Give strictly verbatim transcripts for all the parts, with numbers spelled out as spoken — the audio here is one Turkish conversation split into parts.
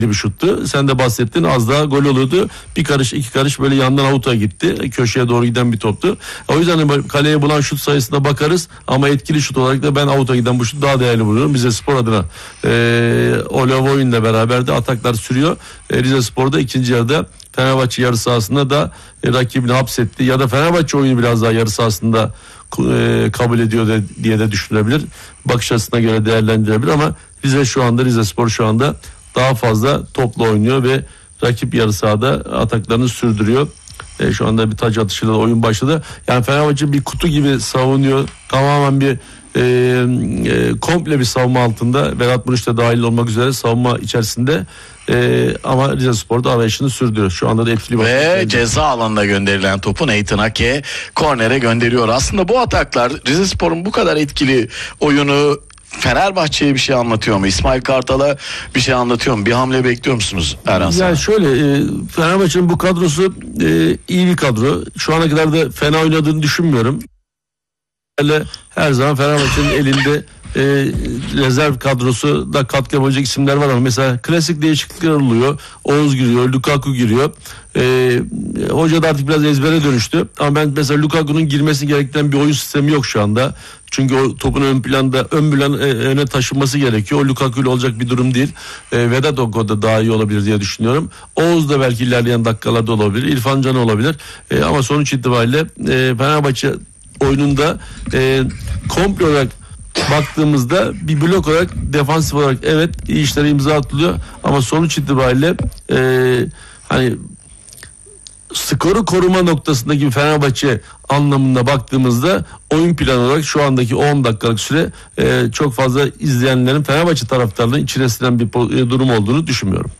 bir şuttu. Sen de bahsettin, az daha gol oluyordu. Bir karış iki karış böyle yandan avuta gitti. Köşeye doğru giden bir toptu. O yüzden kaleye bulan şut sayısına bakarız ama etkili şut olarak da ben avuta giden bu şut daha değerli buluyorum. Rizespor adına e, Olavoy'unla beraber de ataklar sürüyor. E, Rizespor'da ikinci yarıda Fenerbahçe yarı sahasında da e, rakibini hapsetti ya da Fenerbahçe oyunu biraz daha yarı sahasında e, kabul ediyor de, diye de düşünülebilir. Bakış açısına göre değerlendirebilir ama Rize şu anda Rizespor şu anda daha fazla topla oynuyor ve rakip yarı sahada ataklarını sürdürüyor. E, şu anda bir taç atışıyla oyun başladı. Yani Fenerbahçe bir kutu gibi savunuyor. Tamamen bir e, e, komple bir savunma altında. Vedat Muriç de dahil olmak üzere savunma içerisinde. E, ama Rizespor da arayışını sürdürüyor. Şu anda da etkili. Ve ceza alanına gönderilen topu Nathan Ake kornere gönderiyor. Aslında bu ataklar Rizespor'un bu kadar etkili oyunu Fenerbahçe'ye bir şey anlatıyor mu? İsmail Kartal'a bir şey anlatıyor mu? Bir hamle bekliyor musunuz Erhan? Yani şöyle e, Fenerbahçe'nin bu kadrosu e, iyi bir kadro. Şu ana kadar da fena oynadığını düşünmüyorum. Her zaman Fenerbahçe'nin elinde e, rezerv kadrosu da katkı yapacak isimler var ama mesela klasik değişiklikler oluyor. Oğuz giriyor, Lukaku giriyor. E, hoca da artık biraz ezbere dönüştü. Ama ben mesela Lukaku'nun girmesi gerektiren bir oyun sistemi yok şu anda. Çünkü o topun ön planda ön plan e, öne taşınması gerekiyor. O Lukaku ile olacak bir durum değil. E, Vedat Oko da daha iyi olabilir diye düşünüyorum. Oğuz da belki ilerleyen dakikalarda olabilir. İrfan Can olabilir. E, ama sonuç itibariyle e, Fenerbahçe oyununda e, komple olarak baktığımızda bir blok olarak defansif olarak evet iyi işlere imza atılıyor ama sonuç itibariyle e, hani skoru koruma noktasındaki Fenerbahçe anlamında baktığımızda oyun planı olarak şu andaki on dakikalık süre e, çok fazla izleyenlerin Fenerbahçe taraftarlarının içine sinen bir durum olduğunu düşünmüyorum.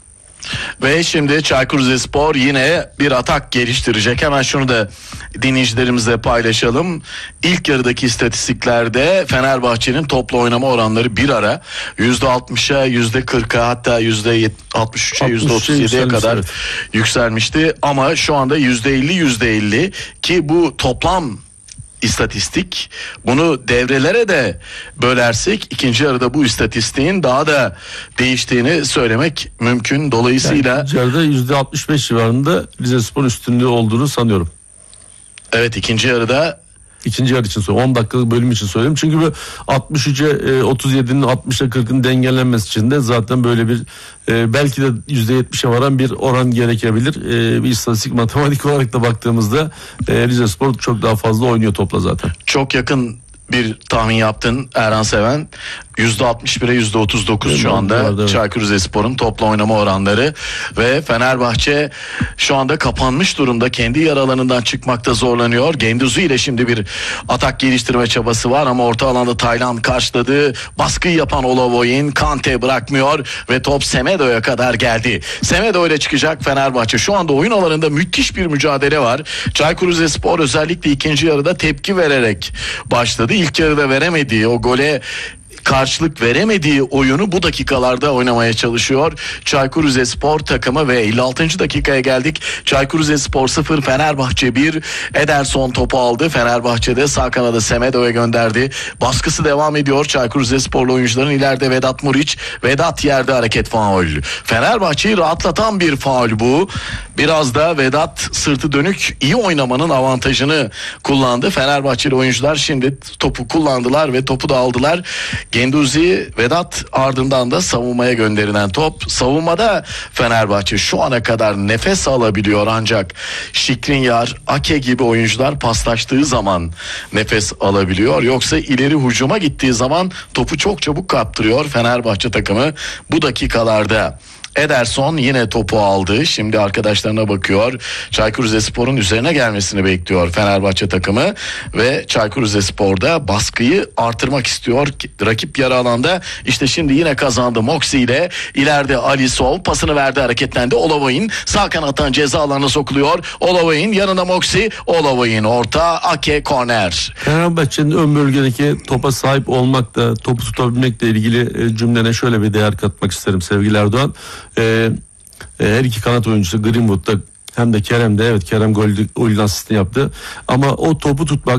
Ve şimdi Çaykur Rizespor yine bir atak geliştirecek. Hemen şunu da dinleyicilerimizle paylaşalım. İlk yarıdaki istatistiklerde Fenerbahçe'nin toplu oynama oranları bir ara yüzde altmışa, yüzde kırka, hatta yüzde altmış üçe, yüzde otuz yediye kadar evet. yükselmişti. Ama şu anda yüzde elli, yüzde elli ki bu toplam İstatistik. Bunu devrelere de bölersek ikinci yarıda bu istatistiğin daha da değiştiğini söylemek mümkün. Dolayısıyla yani yarıda yüzde altmış beş civarında Rizespor üstünlüğü olduğunu sanıyorum. Evet, ikinci yarıda İkinci yarı için söylüyorum. on dakikalık bölüm için söylüyorum. Çünkü bu altmış üçe otuz yedinin altmışa kırkın dengelenmesi için de zaten böyle bir e, belki de yüzde yetmişe varan bir oran gerekebilir. E, bir istatistik matematik olarak da baktığımızda e, Rizespor çok daha fazla oynuyor topla zaten. Çok yakın bir tahmin yaptın Erhan Seven. yüzde altmış bire yüzde otuz dokuz şu anda Çaykur Rizespor'un topla oynama oranları ve Fenerbahçe şu anda kapanmış durumda. Kendi yer alanından çıkmakta zorlanıyor. Genduzi ile şimdi bir atak geliştirme çabası var ama orta alanda Taylan karşıladı. Baskıyı yapan Olavoy'in Kante bırakmıyor ve top Semedo'ya kadar geldi. Semedo ile çıkacak Fenerbahçe. Şu anda oyun alanında müthiş bir mücadele var. Çaykur Rizespor özellikle ikinci yarıda tepki vererek başladı. İlk yarıda veremediği o gole karşılık veremediği oyunu bu dakikalarda oynamaya çalışıyor Çaykur Rizespor takımı ve elli altıncı dakikaya geldik. Çaykur Rizespor sıfır, Fenerbahçe bir. Ederson topu aldı. Fenerbahçe'de sağ kanada Semedo'ya gönderdi. Baskısı devam ediyor. Çaykur Rizesporlu oyuncuların ileride Vedat Muriç. Vedat yerde, hareket faul. Fenerbahçe'yi rahatlatan bir faul bu. Biraz da Vedat sırtı dönük iyi oynamanın avantajını kullandı. Fenerbahçeli oyuncular şimdi topu kullandılar ve topu da aldılar. Genduzi, Vedat, ardından da savunmaya gönderilen top. Savunmada Fenerbahçe şu ana kadar nefes alabiliyor ancak Şikrinyar, Ake gibi oyuncular paslaştığı zaman nefes alabiliyor. Yoksa ileri hücuma gittiği zaman topu çok çabuk kaptırıyor Fenerbahçe takımı bu dakikalarda. Ederson yine topu aldı. Şimdi arkadaşlarına bakıyor. Çaykur Rizespor'un üzerine gelmesini bekliyor Fenerbahçe takımı ve Çaykur Rizespor'da baskıyı artırmak istiyor. Rakip yarı alanda işte şimdi yine kazandı Moxie ile. İleride Ali Sol pasını verdi, hareketlendi. Olavoy'in sağ kanattan ceza alanına sokuluyor. Olavoy'in yanında Moxie. Olavoy'in orta, Ake korner. Fenerbahçe'nin ön bölgedeki topa sahip olmakla, topu tutabilmekle ilgili cümlene şöyle bir değer katmak isterim sevgili Erdoğan. Ee, her iki kanat oyuncusu Greenwood'da hem de Kerem'de, evet Kerem golü, golün asistini yaptı ama o topu tutmak,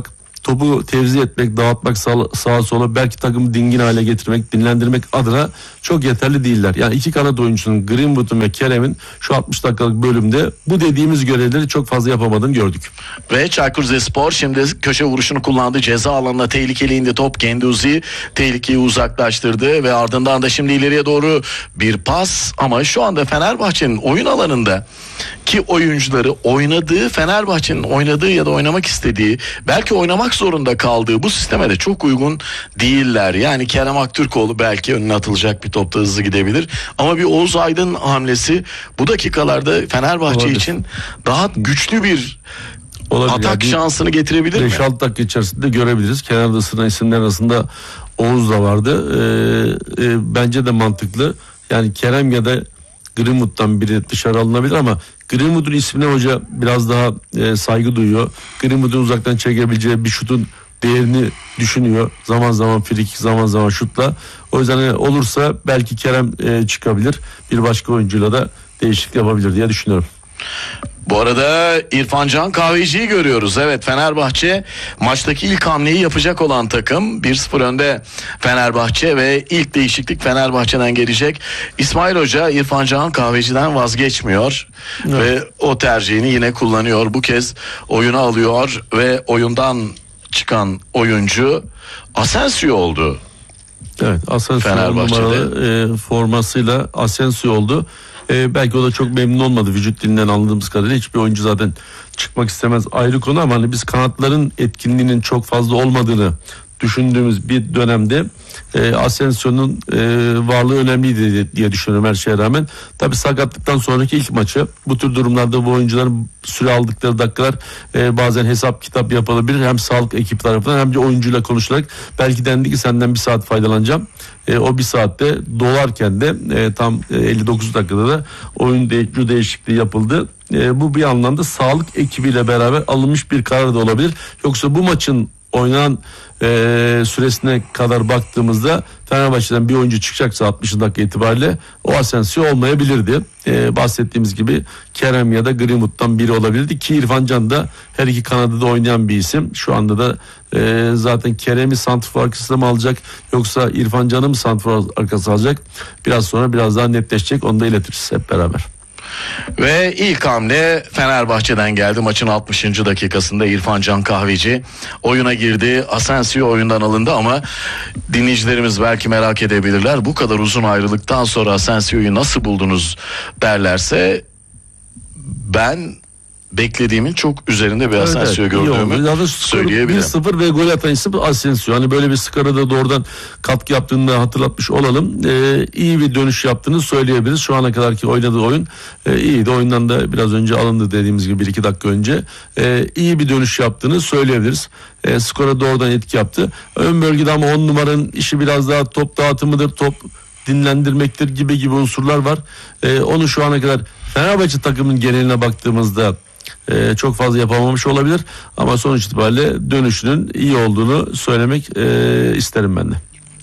topu tevzi etmek, dağıtmak sağ, sağa sola, belki takımı dingin hale getirmek, dinlendirmek adına çok yeterli değiller. Yani iki kanat oyuncusunun, Greenwood'un ve Kerem'in şu altmış dakikalık bölümde bu dediğimiz görevleri çok fazla yapamadığını gördük. Ve Çaykur Rizespor şimdi köşe vuruşunu kullandı. Ceza alanına tehlikeli indi top. Genduzi tehlikeyi uzaklaştırdı ve ardından da şimdi ileriye doğru bir pas, ama şu anda Fenerbahçe'nin oyun alanında ki oyuncuları oynadığı, Fenerbahçe'nin oynadığı ya da oynamak istediği, belki oynamak zorunda kaldığı bu sisteme de çok uygun değiller. Yani Kerem Aktürkoğlu belki önüne atılacak bir topta hızlı gidebilir, ama bir Oğuz Aydın hamlesi bu dakikalarda Fenerbahçe Olabilir. için daha güçlü bir Olabilir. atak yani şansını getirebilir mi? beş altı dakika içerisinde görebiliriz. Kenarda sıra isimler arasında Oğuz da vardı. Ee, e, bence de mantıklı. Yani Kerem ya da Greenwood'dan biri dışarı alınabilir, ama Greenwood'un ismine hoca biraz daha e, saygı duyuyor. Greenwood'un uzaktan çekebileceği bir şutun değerini düşünüyor. Zaman zaman frikik, zaman zaman şutla. O yüzden e, olursa belki Kerem e, çıkabilir. Bir başka oyuncuyla da değişiklik yapabilir diye düşünüyorum. Bu arada İrfan Can Kahveci'yi görüyoruz. Evet, Fenerbahçe maçtaki ilk hamleyi yapacak olan takım. bir sıfır önde Fenerbahçe ve ilk değişiklik Fenerbahçe'den gelecek. İsmail Hoca İrfan Can Kahveci'den vazgeçmiyor. Evet. Ve o tercihini yine kullanıyor. Bu kez oyuna alıyor ve oyundan çıkan oyuncu Asensio oldu. Evet, Asensio numaralı e, formasıyla Asensio oldu. Ee, belki o da çok memnun olmadı vücut dilinden anladığımız kadarıyla. Hiçbir oyuncu zaten çıkmak istemez, ayrı konu, ama hani biz kanatların etkinliğinin çok fazla olmadığını düşündüğümüz bir dönemde e, Asensio'nun e, varlığı önemliydi diye düşünüyorum her şeye rağmen. Tabii sakatlıktan sonraki ilk maçı, bu tür durumlarda bu oyuncuların süre aldıkları dakikalar e, bazen hesap kitap yapılabilir. Hem sağlık ekibi tarafından hem de oyuncuyla konuşularak belki dendi ki senden bir saat faydalanacağım. E, o bir saatte dolarken de e, tam e, elli dokuz dakikada da oyun de, değişikliği yapıldı. E, bu bir anlamda sağlık ekibiyle beraber alınmış bir karar da olabilir. Yoksa bu maçın oynanan e, süresine kadar baktığımızda Fenerbahçe'den bir oyuncu çıkacaksa altmış dakika itibariyle o Asensio olmayabilirdi. E, bahsettiğimiz gibi Kerem ya da Greenwood'dan biri olabilirdi ki İrfan Can da her iki kanadı da oynayan bir isim. Şu anda da e, zaten Kerem'i santrfor arkasına mı alacak yoksa İrfan Can'ı mı santrfor arkası alacak? Biraz sonra biraz daha netleşecek, onu da iletiriz hep beraber. Ve ilk hamle Fenerbahçe'den geldi. Maçın altmışıncı dakikasında İrfan Can Kahveci oyuna girdi. Asensio oyundan alındı, ama dinleyicilerimiz belki merak edebilirler. Bu kadar uzun ayrılıktan sonra Asensio'yu nasıl buldunuz derlerse, ben beklediğimin çok üzerinde bir evet, Asensio evet, gördüğümü söyleyebilirim. bir sıfır ve gol atan isim Asensio. Hani böyle bir skora da doğrudan katkı yaptığını da hatırlatmış olalım. Ee, iyi bir dönüş yaptığını söyleyebiliriz. Şu ana kadarki oynadığı oyun e, iyiydi. Oyundan da biraz önce alındı dediğimiz gibi bir iki dakika önce. E, iyi bir dönüş yaptığını söyleyebiliriz. E, skora doğrudan etki yaptı. Ön bölgede ama on numaranın işi biraz daha top dağıtımıdır, top dinlendirmektir gibi gibi unsurlar var. E, onu şu ana kadar Fenerbahçe takımının geneline baktığımızda Ee, çok fazla yapamamış olabilir, ama sonuç itibariyle dönüşünün iyi olduğunu söylemek e, isterim ben de.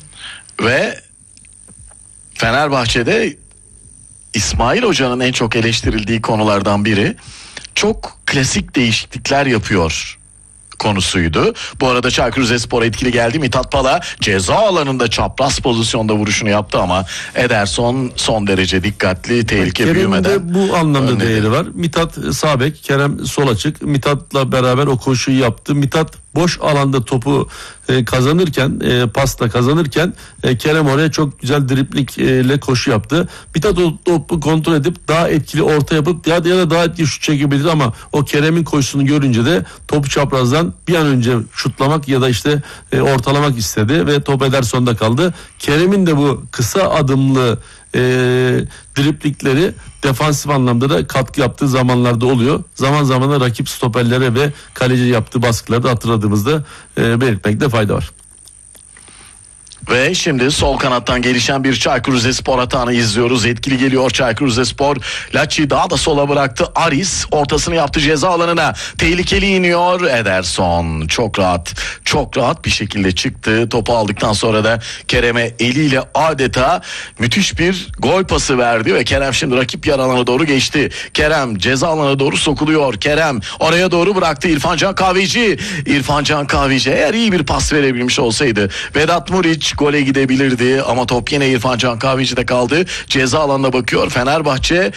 Ve Fenerbahçe'de İsmail Hoca'nın en çok eleştirildiği konulardan biri çok klasik değişiklikler yapıyor konusuydu. Bu arada Çaykur Rizespor etkili geldi. Mithat Pala ceza alanında çapraz pozisyonda vuruşunu yaptı, ama Ederson son derece dikkatli, tehlike Kerem'in büyümeden. Kerem'in de bu anlamda önledi. Değeri var. Mithat sağ bek, Kerem sol açık. Mithat'la beraber o koşuyu yaptı. Mithat boş alanda topu e, kazanırken, e, pasla kazanırken e, Kerem oraya çok güzel driplikle koşu yaptı. Mithat o topu kontrol edip daha etkili orta yapıp ya, ya da daha etkili şut çekebilir, ama o Kerem'in koşusunu görünce de topu çaprazdan bir an önce şutlamak ya da işte e, ortalamak istedi ve top Ederson'da kaldı. Kerem'in de bu kısa adımlı e, driplikleri defansif anlamda da katkı yaptığı zamanlarda oluyor. Zaman zaman da rakip stoperlere ve kaleci yaptığı baskıları da hatırladığımızda e, belirtmekte fayda var. Ve şimdi sol kanattan gelişen bir Çaykur Rizespor atağını izliyoruz. Etkili geliyor Çaykur Rizespor. Lacci daha da sola bıraktı. Aris ortasını yaptı ceza alanına. Tehlikeli iniyor Ederson. Çok rahat, çok rahat bir şekilde çıktı. Topu aldıktan sonra da Kerem'e eliyle adeta müthiş bir gol pası verdi ve Kerem şimdi rakip yer alana doğru geçti. Kerem ceza alana doğru sokuluyor. Kerem oraya doğru bıraktı İrfan Can Kahveci. İrfan Can Kahveci eğer iyi bir pas verebilmiş olsaydı Vedat Muriç gole gidebilirdi ama top yine İrfan Can Kahveci'de kaldı. Ceza alanına bakıyor Fenerbahçe.